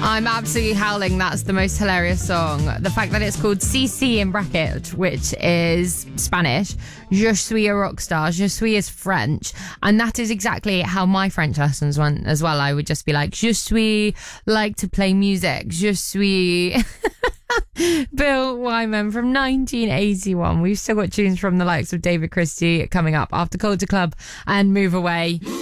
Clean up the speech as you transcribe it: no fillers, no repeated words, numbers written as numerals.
I'm absolutely howling. That's the most hilarious song. The fact that it's called CC in bracket, which is Spanish. Je suis a rockstar. Je suis is French. And that is exactly how my French lessons went as well. I would just be like, je suis like to play music. Je suis... Bill Wyman from 1981. We've still got tunes from the likes of David Christie coming up after Culture Club and Move Away.